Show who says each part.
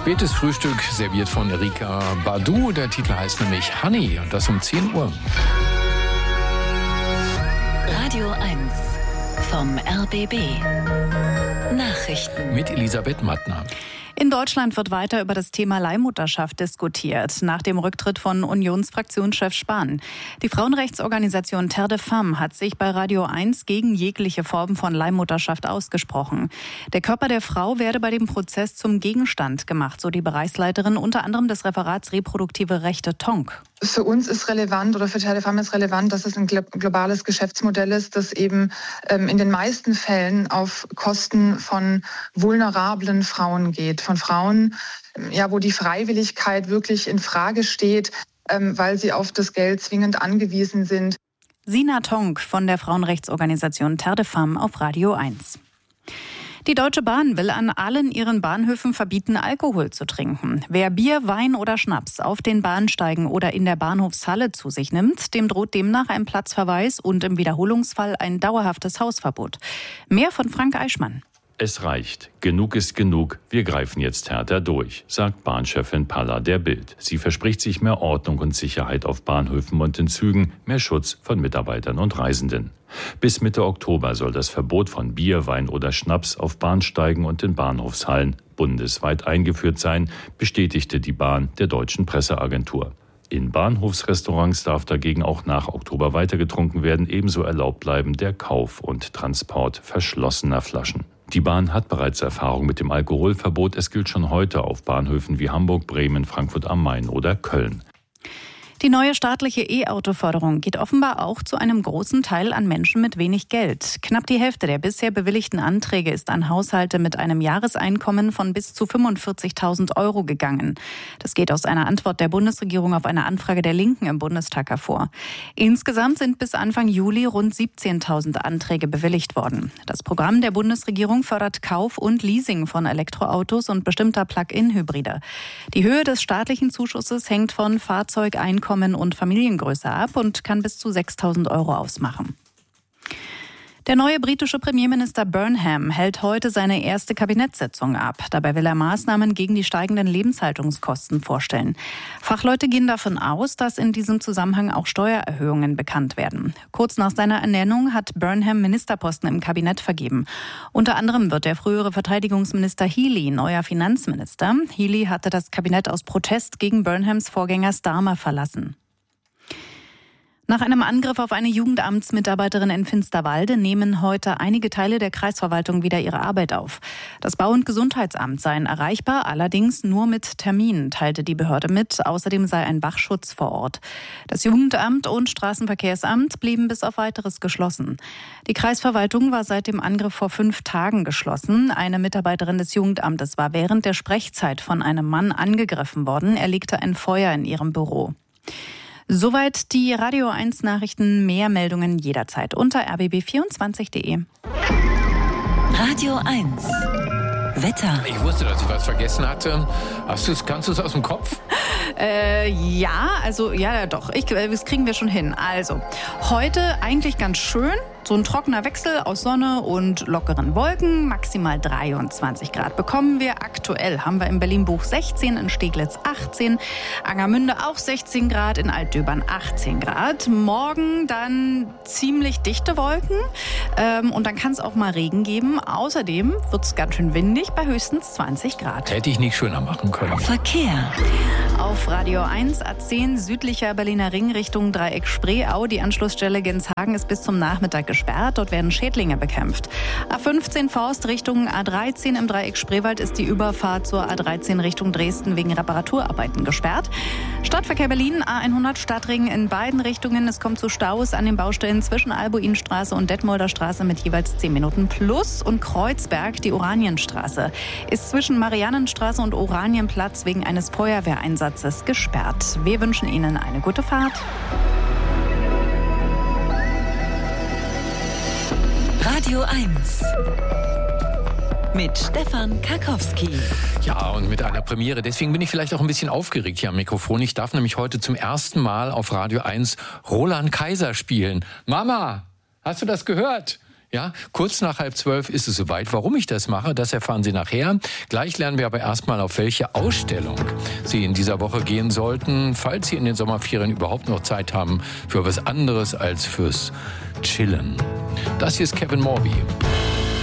Speaker 1: Spätes Frühstück serviert von Erika Badu. Der Titel heißt nämlich Honey und das um 10 Uhr.
Speaker 2: Radio 1 vom RBB. Nachrichten
Speaker 1: Mit Elisabeth Mattner.
Speaker 3: In Deutschland wird weiter über das Thema Leihmutterschaft diskutiert, nach dem Rücktritt von Unionsfraktionschef Spahn. Die Frauenrechtsorganisation Terre de Femmes hat sich bei Radio 1 gegen jegliche Form von Leihmutterschaft ausgesprochen. Der Körper der Frau werde bei dem Prozess zum Gegenstand gemacht, so die Bereichsleiterin unter anderem des Referats Reproduktive Rechte Tonk.
Speaker 4: Für uns ist relevant oder für Terre de Femmes ist relevant, dass es ein globales Geschäftsmodell ist, das eben in den meisten Fällen auf Kosten von vulnerablen Frauen geht. Von Frauen, wo die Freiwilligkeit wirklich in Frage steht, weil sie auf das Geld zwingend angewiesen sind.
Speaker 3: Sina Tonk von der Frauenrechtsorganisation Terre de Femmes auf Radio 1. Die Deutsche Bahn will an allen ihren Bahnhöfen verbieten, Alkohol zu trinken. Wer Bier, Wein oder Schnaps auf den Bahnsteigen oder in der Bahnhofshalle zu sich nimmt, dem droht demnach ein Platzverweis und im Wiederholungsfall ein dauerhaftes Hausverbot. Mehr von Frank Eichmann.
Speaker 5: Es reicht. Genug ist genug. Wir greifen jetzt härter durch, sagt Bahnchefin Palla der Bild. Sie verspricht sich mehr Ordnung und Sicherheit auf Bahnhöfen und in Zügen, mehr Schutz von Mitarbeitern und Reisenden. Bis Mitte Oktober soll das Verbot von Bier, Wein oder Schnaps auf Bahnsteigen und in Bahnhofshallen bundesweit eingeführt sein, bestätigte die Bahn der Deutschen Presseagentur. In Bahnhofsrestaurants darf dagegen auch nach Oktober weiter getrunken werden, ebenso erlaubt bleiben der Kauf und Transport verschlossener Flaschen. Die Bahn hat bereits Erfahrung mit dem Alkoholverbot. Es gilt schon heute auf Bahnhöfen wie Hamburg, Bremen, Frankfurt am Main oder Köln.
Speaker 3: Die neue staatliche E-Auto-Förderung geht offenbar auch zu einem großen Teil an Menschen mit wenig Geld. Knapp die Hälfte der bisher bewilligten Anträge ist an Haushalte mit einem Jahreseinkommen von bis zu 45.000 Euro gegangen. Das geht aus einer Antwort der Bundesregierung auf eine Anfrage der Linken im Bundestag hervor. Insgesamt sind bis Anfang Juli rund 17.000 Anträge bewilligt worden. Das Programm der Bundesregierung fördert Kauf und Leasing von Elektroautos und bestimmter Plug-in-Hybride. Die Höhe des staatlichen Zuschusses hängt von Fahrzeugeinkommen und Familiengröße ab und kann bis zu 6.000 Euro ausmachen. Der neue britische Premierminister Burnham hält heute seine erste Kabinettssitzung ab. Dabei will er Maßnahmen gegen die steigenden Lebenshaltungskosten vorstellen. Fachleute gehen davon aus, dass in diesem Zusammenhang auch Steuererhöhungen bekannt werden. Kurz nach seiner Ernennung hat Burnham Ministerposten im Kabinett vergeben. Unter anderem wird der frühere Verteidigungsminister Healey neuer Finanzminister. Healey hatte das Kabinett aus Protest gegen Burnhams Vorgänger Starmer verlassen. Nach einem Angriff auf eine Jugendamtsmitarbeiterin in Finsterwalde nehmen heute einige Teile der Kreisverwaltung wieder ihre Arbeit auf. Das Bau- und Gesundheitsamt seien erreichbar, allerdings nur mit Termin, teilte die Behörde mit. Außerdem sei ein Wachschutz vor Ort. Das Jugendamt und Straßenverkehrsamt blieben bis auf Weiteres geschlossen. Die Kreisverwaltung war seit dem Angriff vor 5 Tagen geschlossen. Eine Mitarbeiterin des Jugendamtes war während der Sprechzeit von einem Mann angegriffen worden. Er legte ein Feuer in ihrem Büro. Soweit die Radio 1 Nachrichten. Mehr Meldungen jederzeit unter rbb24.de.
Speaker 2: Radio 1 Wetter.
Speaker 1: Ich wusste, dass ich was vergessen hatte. Kannst du es aus dem Kopf?
Speaker 3: Doch. Das kriegen wir schon hin. Also, heute eigentlich ganz schön. So ein trockener Wechsel aus Sonne und lockeren Wolken. Maximal 23 Grad bekommen wir. Aktuell haben wir in Berlin-Buch 16, in Steglitz 18, Angermünde auch 16 Grad, in Altdöbern 18 Grad. Morgen dann ziemlich dichte Wolken und dann kann es auch mal Regen geben. Außerdem wird es ganz schön windig bei höchstens 20 Grad.
Speaker 1: Hätte ich nicht schöner machen können.
Speaker 2: Verkehr.
Speaker 3: Auf Radio 1 A10 südlicher Berliner Ring Richtung Dreieck Spreeau. Die Anschlussstelle Genshagen ist bis zum Nachmittag gesperrt. Dort werden Schädlinge bekämpft. A15 Forst Richtung A13 im Dreieck Spreewald ist die Überfahrt zur A13 Richtung Dresden wegen Reparaturarbeiten gesperrt. Stadtverkehr Berlin A100 Stadtring in beiden Richtungen. Es kommt zu Staus an den Baustellen zwischen Albuinstraße und Detmolder Straße mit jeweils 10 Minuten plus. Und Kreuzberg, die Oranienstraße, ist zwischen Mariannenstraße und Oranienplatz wegen eines Feuerwehreinsatzes gesperrt. Wir wünschen Ihnen eine gute Fahrt.
Speaker 2: Radio 1 mit Stefan Karkowski.
Speaker 1: Ja, und mit einer Premiere. Deswegen bin ich vielleicht auch ein bisschen aufgeregt hier am Mikrofon. Ich darf nämlich heute zum ersten Mal auf Radio 1 Roland Kaiser spielen. Mama, hast du das gehört? Ja, kurz nach 11:30 ist es soweit. Warum ich das mache, das erfahren Sie nachher. Gleich lernen wir aber erstmal, auf welche Ausstellung Sie in dieser Woche gehen sollten, falls Sie in den Sommerferien überhaupt noch Zeit haben für was anderes als fürs Chillen. Das hier ist Kevin Morby.